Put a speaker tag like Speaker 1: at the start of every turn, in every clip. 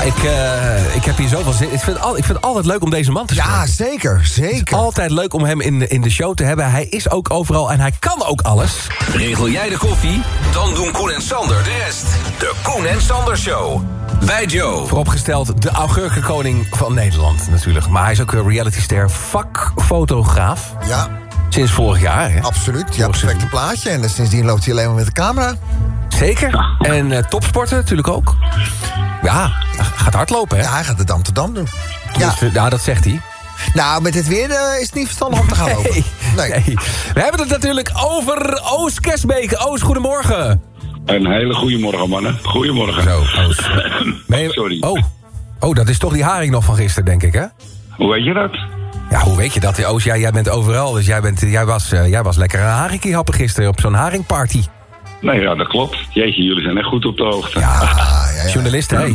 Speaker 1: ik heb hier zoveel zin. Ik vind het altijd leuk om deze man te spreken.
Speaker 2: Ja, zeker.
Speaker 1: Het is altijd leuk om hem in de show te hebben. Hij is ook overal en hij kan ook alles.
Speaker 3: Regel jij de koffie? Dan doen Koen en Sander de rest. De Koen en Sander Show. Bij Joe.
Speaker 1: Vooropgesteld de augurkenkoning van Nederland natuurlijk. Maar hij is ook een realityster, vakfotograaf.
Speaker 2: Ja.
Speaker 1: Sinds vorig jaar, hè?
Speaker 2: Absoluut. Ja, perfecte plaatje. En sindsdien loopt hij alleen maar met de camera.
Speaker 1: Zeker. En topsporten natuurlijk ook. Ja, hij gaat hardlopen, hè?
Speaker 2: Ja, hij gaat de Dam te Dam doen.
Speaker 1: Ja, dat zegt hij.
Speaker 2: Nou, met dit weer is het niet verstandig om te gaan lopen.
Speaker 1: Nee. We hebben het natuurlijk over Oos Kersbeek. Oos, goedemorgen.
Speaker 4: Een hele goede morgen, mannen. Goedemorgen.
Speaker 1: Zo, Oos.
Speaker 4: Sorry.
Speaker 1: Oh, dat is toch die haring nog van gisteren, denk ik, hè?
Speaker 4: Hoe weet je dat?
Speaker 1: Ja, hoe weet je dat? Oos, jij bent overal, dus jij was lekker een haringkie happen gisteren op zo'n haringparty.
Speaker 4: Nee, ja, dat klopt. Jeetje, jullie zijn echt goed op de hoogte.
Speaker 1: Ja. Journalist, hè?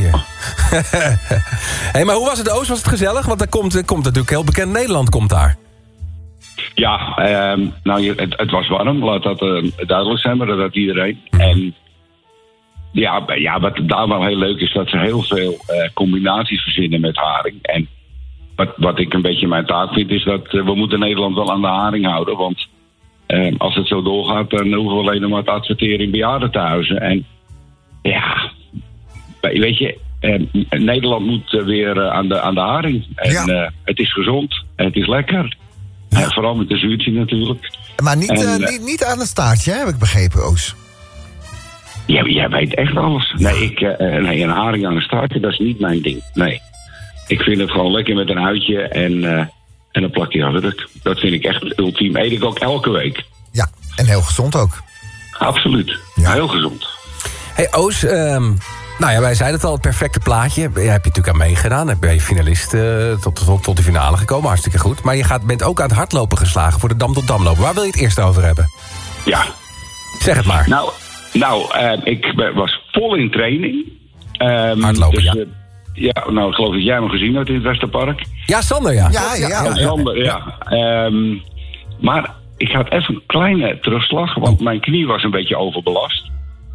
Speaker 1: Hey, maar hoe was het, Oos? Was het gezellig? Want er komt natuurlijk heel bekend Nederland komt daar.
Speaker 4: Ja, het was warm. Laat dat duidelijk zijn, maar dat had iedereen. En ja, wat daar wel heel leuk is, dat ze heel veel combinaties verzinnen met haring. En wat ik een beetje mijn taak vind, is dat we moeten Nederland wel aan de haring houden. Want als het zo doorgaat, dan hoeven we alleen maar te adverteren in bejaardentehuizen. En ja, weet je, Nederland moet weer aan de haring. En het is gezond en het is lekker. Ja. Vooral met de zuurtje natuurlijk.
Speaker 2: Maar niet aan het staartje, heb ik begrepen, Oos.
Speaker 4: Ja, jij weet echt alles. Nee, een haring aan een staartje, dat is niet mijn ding. Nee. Ik vind het gewoon lekker met een uitje en een plakje augurk. Dat vind ik echt ultiem. Eet ik ook elke week. Ja,
Speaker 2: en heel gezond ook.
Speaker 4: Absoluut. Ja. Heel gezond.
Speaker 1: Hey Oos, wij zeiden het al, het perfecte plaatje. Jij hebt je natuurlijk aan meegedaan. Ben je finalist tot de finale gekomen. Hartstikke goed. Maar je bent ook aan het hardlopen geslagen voor de Dam tot Dam lopen. Waar wil je het eerst over hebben?
Speaker 4: Ja.
Speaker 1: Zeg het maar.
Speaker 4: Ik was vol in training.
Speaker 1: Hardlopen,
Speaker 4: dus, ja, ik geloof dat jij hem gezien hebt in het Westerpark.
Speaker 1: Ja, Sander, ja.
Speaker 4: Sander, ja. Maar ik had even een kleine terugslag, want mijn knie was een beetje overbelast.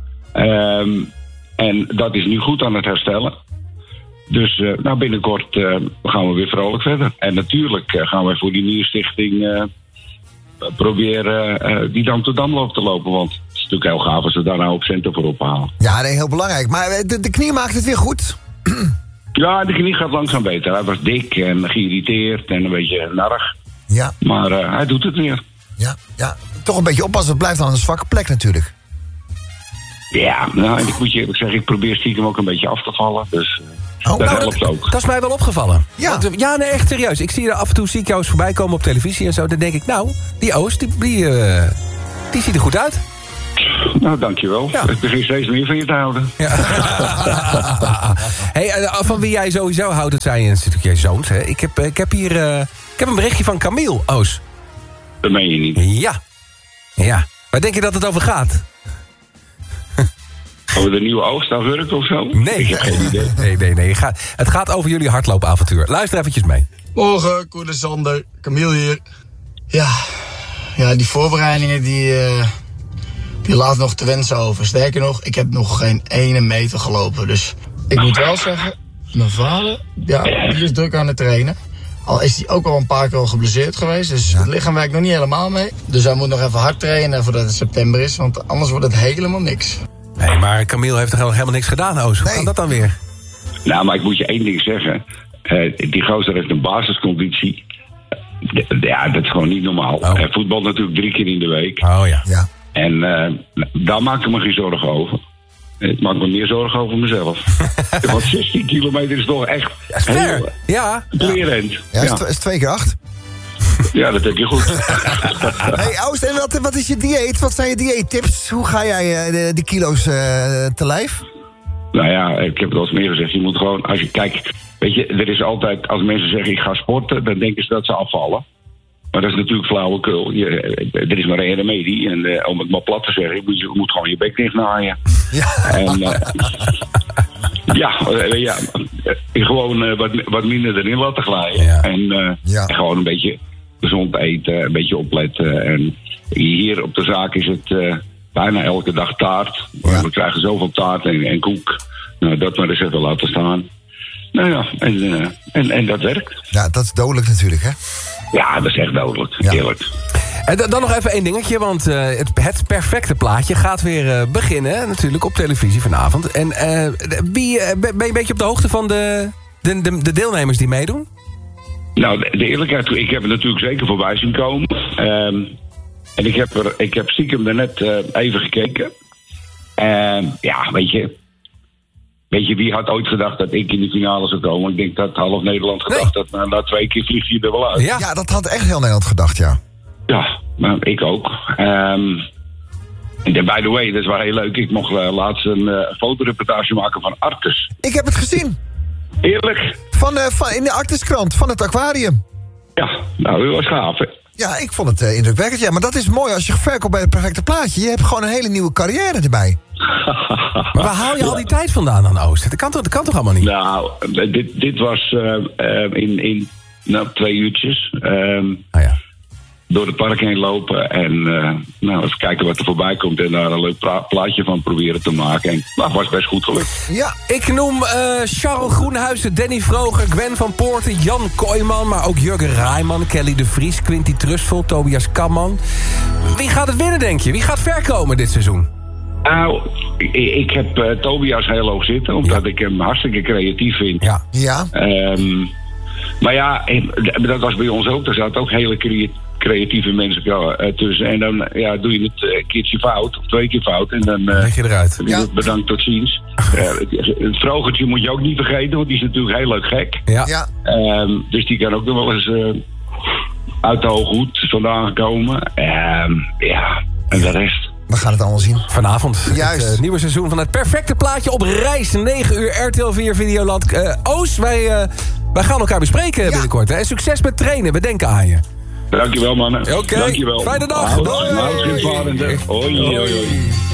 Speaker 4: En dat is nu goed aan het herstellen. Dus binnenkort gaan we weer vrolijk verder. En natuurlijk gaan we voor die nieuwe stichting proberen die Dam tot Damloop te lopen. Want het is natuurlijk heel gaaf als ze daar nou op centen voor ophalen.
Speaker 2: Ja, nee, heel belangrijk. Maar de knie maakt het weer goed.
Speaker 4: Ja, de knie gaat langzaam beter. Hij was dik en geïrriteerd en een beetje narrig.
Speaker 2: Ja.
Speaker 4: Maar hij doet het weer.
Speaker 2: Ja. Toch een beetje oppassen, het blijft dan een zwakke plek natuurlijk.
Speaker 4: Ja, en ik moet je eerlijk zeggen, ik probeer stiekem ook een beetje af te vallen. Dus dat helpt ook.
Speaker 1: Dat is mij wel opgevallen.
Speaker 2: Ja.
Speaker 1: Want, nee, echt serieus. Ik zie er af en toe jou eens voorbij komen op televisie en zo. Dan denk ik, die Oost, die ziet er goed uit.
Speaker 4: Nou, dankjewel. Ja. Ik begin steeds meer van je te houden. Ja.
Speaker 1: Hey, van wie jij sowieso houdt, het zijn natuurlijk jij zoons. Hè? Ik heb hier een berichtje van Camille, Oos.
Speaker 4: Dat meen je niet.
Speaker 1: Ja. Waar denk je dat het over gaat?
Speaker 4: Over de nieuwe oogstaugurk of zo?
Speaker 1: Nee.
Speaker 4: Ik heb geen idee.
Speaker 1: Nee. Het gaat over jullie hardloopavontuur. Luister eventjes mee.
Speaker 5: Morgen, Koen en Sander. Camille hier. Ja, die voorbereidingen die laat nog te wensen over. Sterker nog, ik heb nog geen 1 meter gelopen. Dus ik moet wel zeggen, mijn vader, die is druk aan het trainen. Al is hij ook al een paar keer al geblesseerd geweest. Dus het lichaam werkt nog niet helemaal mee. Dus hij moet nog even hard trainen voordat het september is. Want anders wordt het helemaal niks.
Speaker 1: Nee, maar Camille heeft toch helemaal niks gedaan, Oos? Hoe kan dat dan weer?
Speaker 4: Nou, maar ik moet je 1 ding zeggen. Die gozer heeft een basisconditie. Ja, dat is gewoon niet normaal. Hij voetbalt natuurlijk 3 keer in de week.
Speaker 1: Oh ja.
Speaker 4: En daar maak ik me geen zorgen over. Ik maak me meer zorgen over mezelf. Want 16 kilometer is toch echt heel lerend.
Speaker 2: Ja, is 2 keer 8.
Speaker 4: Ja, dat heb je goed.
Speaker 2: Hey, Oost, en wat is je dieet? Wat zijn je dieettips? Hoe ga jij die kilo's te lijf?
Speaker 4: Nou ja, ik heb het al eens meer gezegd. Je moet gewoon, als je kijkt, weet je, er is altijd, als mensen zeggen ik ga sporten, dan denken ze dat ze afvallen. Maar dat is natuurlijk flauwekul. Er is maar 1 remedie. En om het maar plat te zeggen, je moet gewoon je bek dichtnaaien. Ja. En gewoon wat minder erin laten glijden. Ja. En gewoon een beetje gezond eten, een beetje opletten. En hier op de zaak is het bijna elke dag taart. Ja. We krijgen zoveel taart en koek. Nou, dat maar eens even laten staan. Nou ja, en dat werkt.
Speaker 2: Ja, dat is dodelijk natuurlijk, hè?
Speaker 4: Ja, dat is echt dodelijk.
Speaker 2: Ja.
Speaker 4: Eerlijk.
Speaker 1: En dan nog even één dingetje, want het perfecte plaatje gaat weer beginnen. Natuurlijk op televisie vanavond. En ben je een beetje op de hoogte van de deelnemers die meedoen?
Speaker 4: Nou, de eerlijkheid, ik heb er natuurlijk zeker voorbij zien komen. En ik heb stiekem daarnet even gekeken. Ja, weet je, wie had ooit gedacht dat ik in de finale zou komen? Ik denk dat half Nederland gedacht dat na 2 keer vlieg je er wel uit.
Speaker 2: Ja, dat had echt heel Nederland gedacht, ja.
Speaker 4: Ja, maar ik ook. En by the way, dat is wel heel leuk. Ik mocht laatst een fotoreportage maken van Arcus.
Speaker 2: Ik heb het gezien.
Speaker 4: Eerlijk?
Speaker 2: Van in de Arctuskrant, van het aquarium.
Speaker 4: Ja, nou, dat was gaaf, hè?
Speaker 2: Ja, ik vond het indrukwekkend. Ja, maar dat is mooi als je verkoopt bij het perfecte plaatje. Je hebt gewoon een hele nieuwe carrière erbij.
Speaker 1: Maar waar haal je al die tijd vandaan dan, Oost? Dat kan toch allemaal niet?
Speaker 4: Nou, dit was in 2 uurtjes.
Speaker 1: Ja.
Speaker 4: Door het park heen lopen en even kijken wat er voorbij komt en daar een leuk plaatje van proberen te maken. En dat was best goed gelukt.
Speaker 2: Ja.
Speaker 1: Ik noem Charles Groenhuizen, Danny Vroger, Gwen van Poorten, Jan Kooijman, maar ook Jurgen Rijman, Kelly de Vries, Quinty Trustful, Tobias Kamman. Wie gaat het winnen, denk je? Wie gaat ver komen dit seizoen?
Speaker 4: Nou, ik heb Tobias heel hoog zitten, omdat ik hem hartstikke creatief vind.
Speaker 2: Ja.
Speaker 4: Maar ja, dat was bij ons ook. Er zaten ook hele creatieve mensen tussen. En dan doe je het een keertje fout, of 2 keer fout. En dan
Speaker 1: leg je eruit.
Speaker 4: Bedankt, tot ziens. Het Vrogertje moet je ook niet vergeten, want die is natuurlijk heel leuk gek.
Speaker 1: Ja.
Speaker 4: Dus die kan ook nog wel eens uit de hoge hoed vandaan gekomen. En de rest.
Speaker 2: We gaan het allemaal zien.
Speaker 1: Vanavond.
Speaker 2: Juist.
Speaker 1: Het nieuwe seizoen van het perfecte plaatje op reis. 9 uur RTL 4 Videoland. Oos, wij gaan elkaar bespreken binnenkort. Hè? En succes met trainen. We denken aan je.
Speaker 4: Dankjewel, mannen.
Speaker 1: Oké.
Speaker 4: Dankjewel.
Speaker 1: Fijne dag.
Speaker 4: Hoi.